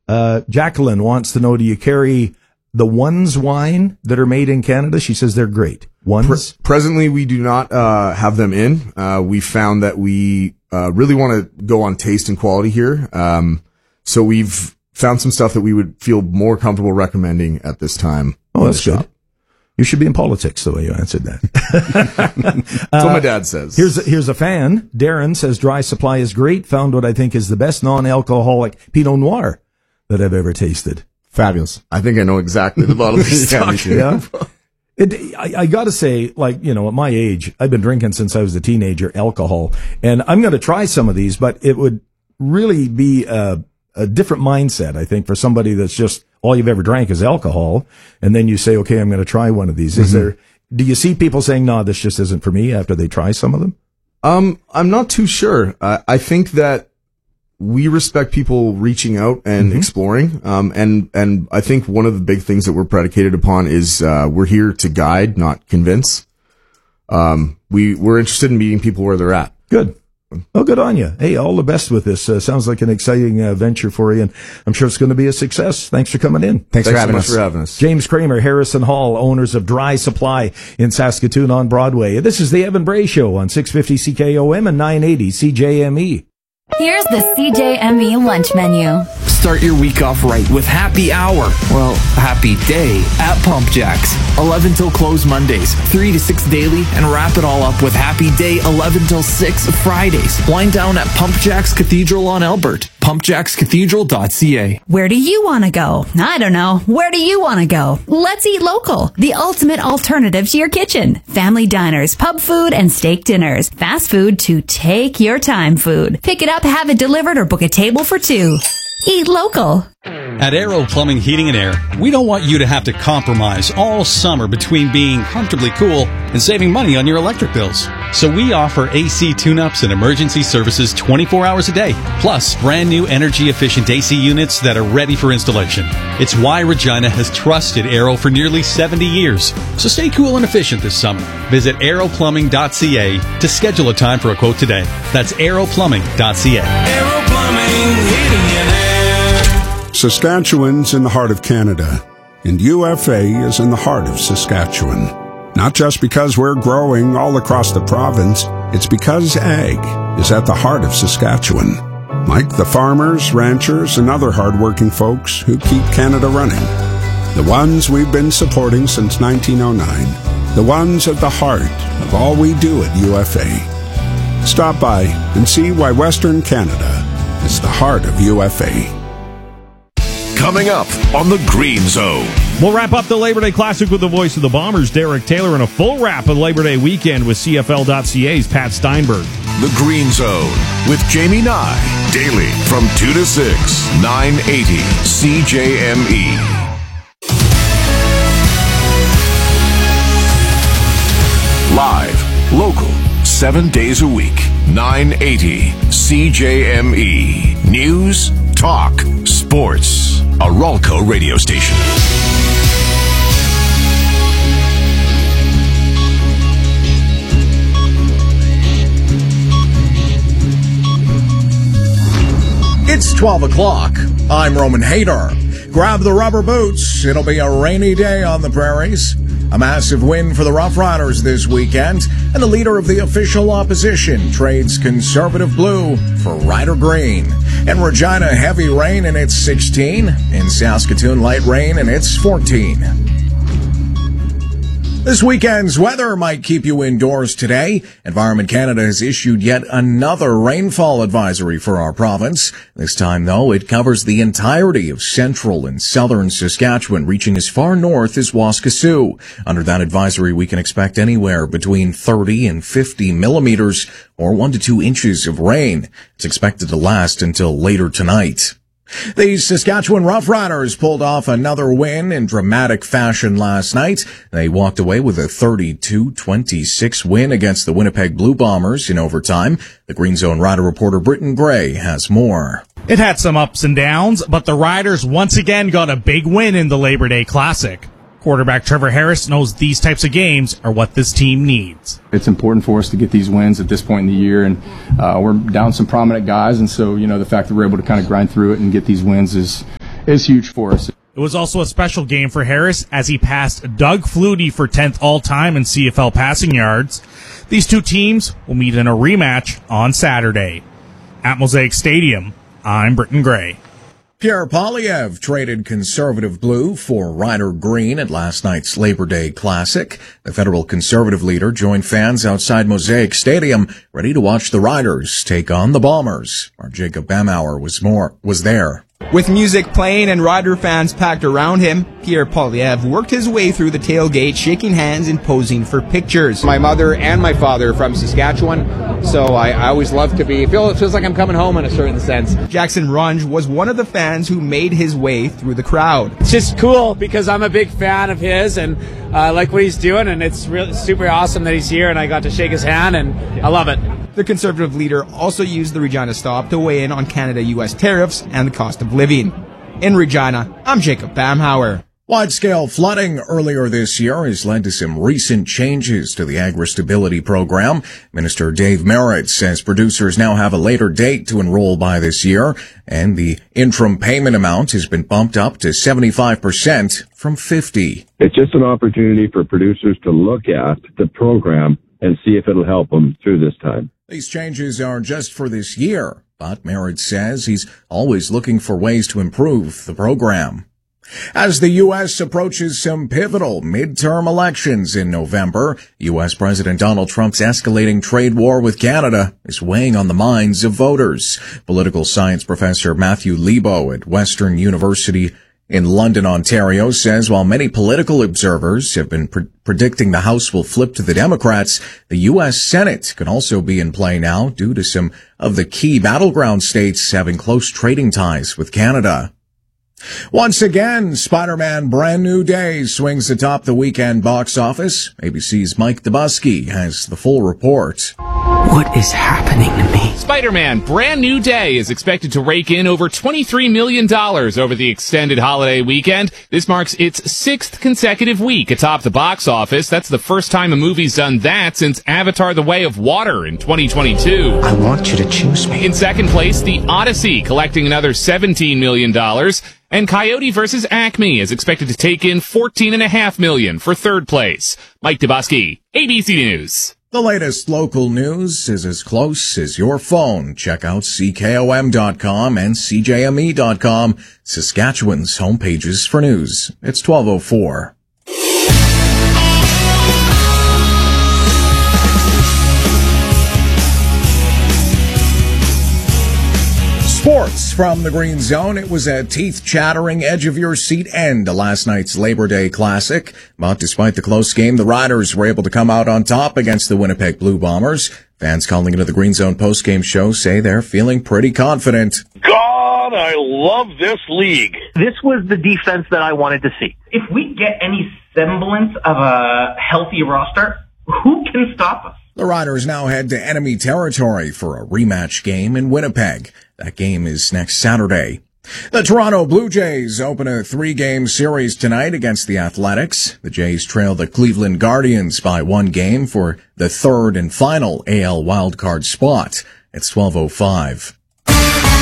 Jacqueline wants to know, do you carry the Ones wine that are made in Canada? She says they're great. Ones? Presently, we do not have them in. We found that we really want to go on taste and quality here. So we've found some stuff that we would feel more comfortable recommending at this time. Oh, that's good. You should be in politics the way you answered that. That's what my dad says. Here's a fan. Darren says Dry Supply is great. Found what I think is the best non-alcoholic Pinot Noir that I've ever tasted. Fabulous. I think I know exactly the bottle he's talking about. I gotta say, like, you know, at my age, I've been drinking since I was a teenager, alcohol, and I'm gonna try some of these, but it would really be a different mindset, I think, for somebody that's just all you've ever drank is alcohol, and then you say, okay, I'm gonna try one of these. Do you see people saying, no, this just isn't for me after they try some of them? I'm not too sure. I think that we respect people reaching out and exploring. And I think one of the big things that we're predicated upon is, we're here to guide, not convince. We're interested in meeting people where they're at. Good. Well, good on you. Hey, all the best with this. Sounds like an exciting venture for you, and I'm sure it's going to be a success. Thanks for coming in. Thanks so much for having us. James Kramer, Harrison Hall, owners of Dry Supply in Saskatoon on Broadway. This is the Evan Bray Show on 650 CKOM and 980 CJME. Here's the CJME lunch menu. Start your week off right with Happy Hour. Well, Happy Day at Pump Jacks. 11 till close Mondays, 3 to 6 daily, and wrap it all up with Happy Day 11 till 6 Fridays. Wind down at Pump Jacks Cathedral on Albert. PumpJacksCathedral.ca. Where do you want to go? I don't know. Where do you want to go? Let's Eat Local, the ultimate alternative to your kitchen. Family diners, pub food, and steak dinners. Fast food to take your time food. Pick it up, have it delivered, or book a table for two. Eat local. At Aero Plumbing, Heating and Air, we don't want you to have to compromise all summer between being comfortably cool and saving money on your electric bills. So we offer AC tune-ups and emergency services 24 hours a day, plus brand new energy-efficient AC units that are ready for installation. It's why Regina has trusted Aero for nearly 70 years. So stay cool and efficient this summer. Visit aeroplumbing.ca to schedule a time for a quote today. That's aeroplumbing.ca. Aero Plumbing, Heating and Air. Saskatchewan's in the heart of Canada, and UFA is in the heart of Saskatchewan. Not just because we're growing all across the province, it's because ag is at the heart of Saskatchewan. Like the farmers, ranchers, and other hardworking folks who keep Canada running. The ones we've been supporting since 1909. The ones at the heart of all we do at UFA. Stop by and see why Western Canada is the heart of UFA. Coming up on the Green Zone. We'll wrap up the Labor Day Classic with the voice of the Bombers, Derek Taylor, and a full wrap of Labor Day weekend with CFL.ca's Pat Steinberg. The Green Zone with Jamie Nye. Daily from 2 to 6, 980 CJME. Live, local, 7 days a week, 980 CJME. News, talk, sports. A Ralco radio station. It's 12 o'clock. I'm Roman Hader. Grab the rubber boots. It'll be a rainy day on the prairies. A massive win for the Rough Riders this weekend, and the leader of the official opposition trades Conservative Blue for Rider Green. In Regina, heavy rain and it's 16. In Saskatoon, light rain and it's 14. This weekend's weather might keep you indoors today. Environment Canada has issued yet another rainfall advisory for our province. This time, though, it covers the entirety of central and southern Saskatchewan, reaching as far north as Waskesiu. Under that advisory, we can expect anywhere between 30 and 50 millimeters, or 1 to 2 inches of rain. It's expected to last until later tonight. The Saskatchewan Roughriders pulled off another win in dramatic fashion last night. They walked away with a 32-26 win against the Winnipeg Blue Bombers in overtime. The Green Zone Rider reporter Britton Gray has more. It had some ups and downs, but the Riders once again got a big win in the Labor Day Classic. Quarterback Trevor Harris knows these types of games are what this team needs. It's important for us to get these wins at this point in the year, and we're down some prominent guys, and so, the fact that we're able to kind of grind through it and get these wins is is huge for us. It was also a special game for Harris as he passed Doug Flutie for 10th all-time in CFL passing yards. These two teams will meet in a rematch on Saturday. At Mosaic Stadium, I'm Britton Gray. Pierre Poilievre traded conservative blue for Ryder green at last night's Labor Day Classic. The federal conservative leader joined fans outside Mosaic Stadium, ready to watch the Riders take on the Bombers. Our Jacob Bamauer was there. With music playing and Rider fans packed around him, Pierre Poilievre worked his way through the tailgate, shaking hands and posing for pictures. My mother and my father are from Saskatchewan, so I always love to be. It feels like I'm coming home in a certain sense. Jackson Runge was one of the fans who made his way through the crowd. It's just cool because I'm a big fan of his and I like what he's doing, and it's really super awesome that he's here and I got to shake his hand, and I love it. The Conservative leader also used the Regina stop to weigh in on Canada-U.S. tariffs and the cost of living. In Regina, I'm Jacob Bamhauer. Wide-scale flooding earlier this year has led to some recent changes to the Agri-Stability Program. Minister Dave Merritt says producers now have a later date to enroll by this year, and the interim payment amount has been bumped up to 75% from 50%. It's just an opportunity for producers to look at the program and see if it'll help them through this time. These changes are just for this year, but Merritt says he's always looking for ways to improve the program. As the U.S. approaches some pivotal midterm elections in November, U.S. President Donald Trump's escalating trade war with Canada is weighing on the minds of voters. Political science professor Matthew Lebo at Western University in London, Ontario, says while many political observers have been predicting the House will flip to the Democrats, the U.S. Senate could also be in play now due to some of the key battleground states having close trading ties with Canada. Once again, Spider-Man Brand New Day swings atop the weekend box office. ABC's Mike Dubusky has the full report. What is happening to me? Spider-Man Brand New Day is expected to rake in over $23 million over the extended holiday weekend. This marks its 6th consecutive week atop the box office. That's the first time a movie's done that since Avatar: The Way of Water in 2022. I want you to choose me. In second place, The Odyssey, collecting another $17 million. And Coyote vs. Acme is expected to take in $14.5 million for third place. Mike Dubusky, ABC News. The latest local news is as close as your phone. Check out CKOM.com and CJME.com, Saskatchewan's homepages for news. It's 12:04. Sports from the Green Zone. It was a teeth-chattering, edge-of-your-seat end to last night's Labor Day Classic. But despite the close game, the Riders were able to come out on top against the Winnipeg Blue Bombers. Fans calling into the Green Zone postgame show say they're feeling pretty confident. God, I love this league. This was the defense that I wanted to see. If we get any semblance of a healthy roster, who can stop us? The Riders now head to enemy territory for a rematch game in Winnipeg. That game is next Saturday. The Toronto Blue Jays open a 3-game series tonight against the Athletics. The Jays trail the Cleveland Guardians by 1 game for the third and final AL wildcard spot. It's 12:05.